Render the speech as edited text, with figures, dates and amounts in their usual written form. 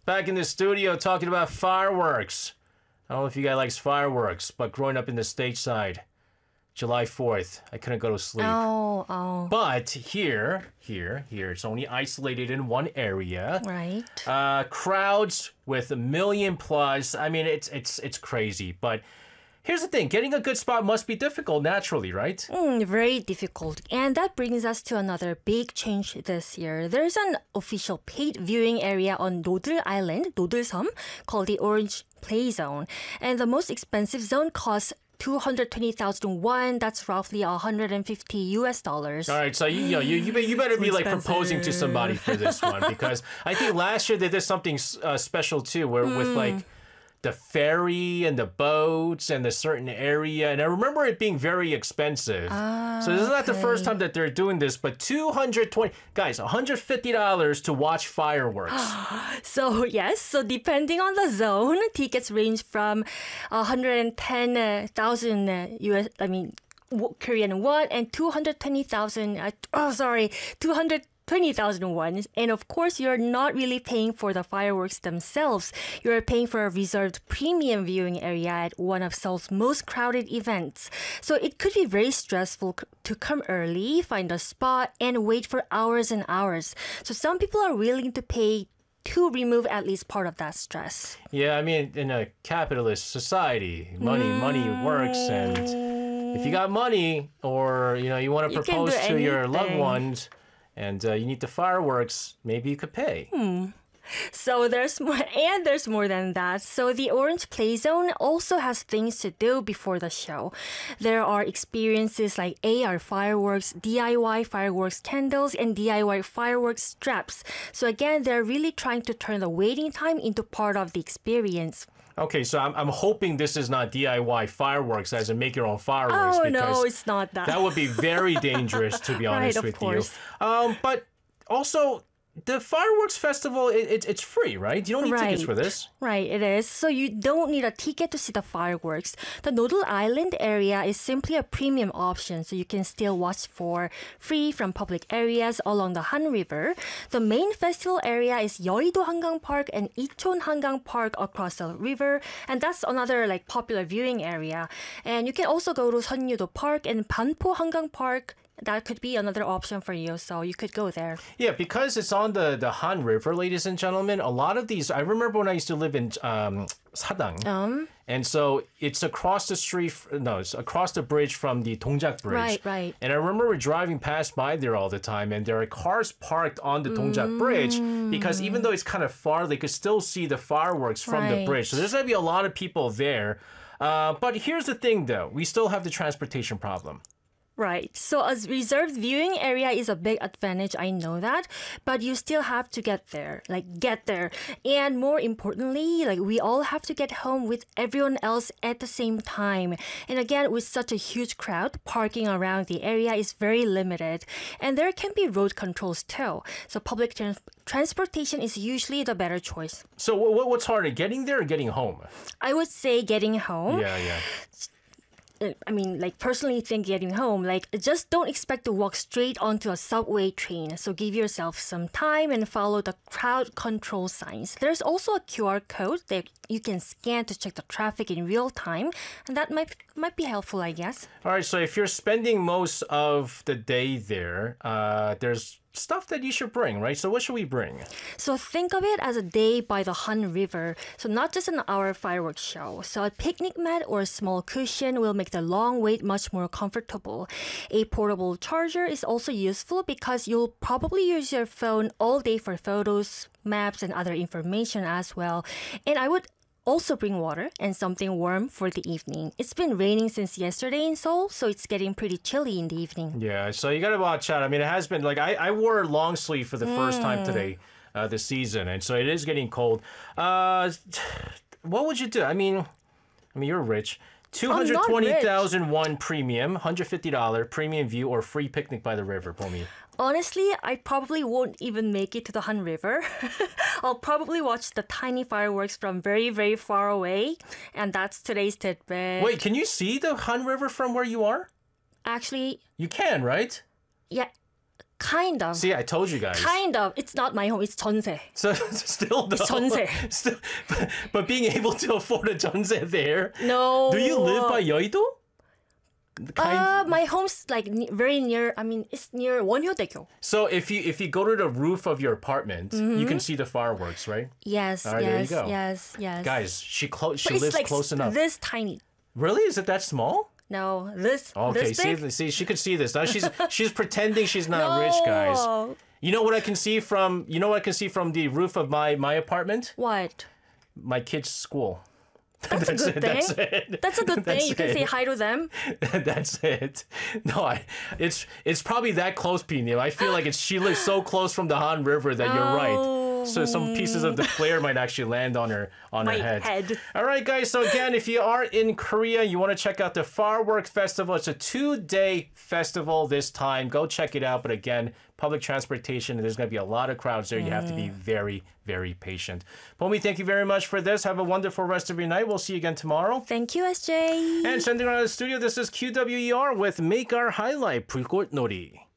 Back in the studio talking about fireworks. I don't know if you guys likes fireworks, but growing up in the stateside, July 4th, I couldn't go to sleep. Oh. But here, it's only isolated in one area. Right. Crowds with 1 million plus. I mean, it's crazy. But here's the thing. Getting a good spot must be difficult naturally, right? Very difficult. And that brings us to another big change this year. There's an official paid viewing area on Nodul Island, Nodulsum, called the Orange Play Zone. And the most expensive zone costs 220,000 won. That's roughly $150 US. All right, so you better be like proposing to somebody for this one, because I think last year they did something special too, where with like the ferry and the boats and the certain area, and I remember it being very expensive. So this is not the first time that they're doing this, but $150 to watch fireworks. So depending on the zone, tickets range from 110,000 Korean won and 220,000 won. And of course, you're not really paying for the fireworks themselves. You're paying for a reserved premium viewing area at one of Seoul's most crowded events. So it could be very stressful to come early, find a spot, and wait for hours and hours. So some people are willing to pay to remove at least part of that stress. Yeah, I mean, in a capitalist society, money works, and if you got money, or you want to propose to your loved ones, and you need the fireworks, maybe you could pay. So there's more than that. So the Orange Play Zone also has things to do before the show. There are experiences like AR fireworks, DIY fireworks candles, and DIY fireworks straps. So again, they're really trying to turn the waiting time into part of the experience. Okay, so I'm hoping this is not DIY fireworks, as in make your own fireworks. Oh, no, it's not that. That would be very dangerous, to be honest with you. But also, the fireworks festival, it's free, right? You don't need tickets for this. Right, it is. So you don't need a ticket to see the fireworks. The Nodul Island area is simply a premium option, so you can still watch for free from public areas along the Han River. The main festival area is Yeouido Hangang Park and Icheon Hangang Park across the river, and that's another popular viewing area. And you can also go to Seonnyudo Park and Banpo Hangang Park. That could be another option for you, so you could go there. Yeah, because it's on the Han River, ladies and gentlemen, a lot of these, I remember when I used to live in Sadang, and so it's across the it's across the bridge from the Dongjak Bridge. Right. And I remember we're driving past by there all the time, and there are cars parked on the Dongjak Bridge, because even though it's kind of far, they could still see the fireworks from the bridge. So there's going to be a lot of people there. But here's the thing, though. We still have the transportation problem. Right. So a reserved viewing area is a big advantage, I know that, but you still have to get there. And more importantly, we all have to get home with everyone else at the same time. And again, with such a huge crowd, parking around the area is very limited. And there can be road controls too. So public transportation is usually the better choice. So what's harder, getting there or getting home? I would say getting home. Yeah. Personally think getting home, just don't expect to walk straight onto a subway train. So give yourself some time and follow the crowd control signs. There's also a QR code that you can scan to check the traffic in real time, and that might be helpful, I guess. All right, so if you're spending most of the day there, there's stuff that you should bring, right? So what should we bring? So think of it as a day by the Han River. So not just an hour fireworks show. So a picnic mat or a small cushion will make the long wait much more comfortable. A portable charger is also useful because you'll probably use your phone all day for photos, maps, and other information as well. And I would also bring water and something warm for the evening. It's been raining since yesterday in Seoul, so it's getting pretty chilly in the evening. Yeah, so you gotta watch out. I mean, it has been I wore a long sleeve for the first time today this season, and so it is getting cold. What would you do? I mean, you're rich. 220,000 won premium, $150 premium view, or free picnic by the river, Pomi. Honestly, I probably won't even make it to the Han River. I'll probably watch the tiny fireworks from very, very far away. And that's today's tidbit. Wait, can you see the Han River from where you are? Actually... You can, right? Yeah. Kind of. See, I told you guys. Kind of. It's not my home. It's 전세. So still though. 전세. Still, but being able to afford a 전세 there. No. Do you live by 여의도? My home's like very near. I mean, it's near 원효대교. So if you go to the roof of your apartment, you can see the fireworks, right? Yes. All right, yes. there you go. Yes. Yes. Guys, she But lives it's like close enough. this tiny. Really? Is it that small? No, this. Okay, this big? see, she could see this. Now she's pretending she's not rich, guys. No. You know what I can see from the roof of my apartment? What? My kid's school. That's a good thing. That's it. That's a good thing. That's You can it. say hi to them. That's it. No, it's probably that close, Pino. I feel like she lives so close from the Han River that you're right. So some pieces of the flare might actually land on her My head. head. All right, guys. So again, if you are in Korea, you want to check out the Fireworks Festival. It's a 2-day festival this time. Go check it out. But again, public transportation, there's going to be a lot of crowds there. You have to be very, very patient. Pomi, thank you very much for this. Have a wonderful rest of your night. We'll see you again tomorrow. Thank you, SJ. And sending around the studio, this is QWER with Make Our Highlight, 불꽃놀이.